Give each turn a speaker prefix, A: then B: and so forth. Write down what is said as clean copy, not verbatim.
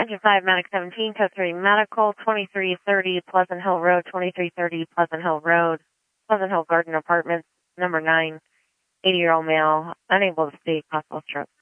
A: Engine 5, Medic 17, Code 3 Medical, 2330 Pleasant Hill Road, 2330 Pleasant Hill Road, Pleasant Hill Garden Apartments, number 9, 80-year-old male, unable to speak, possible stroke.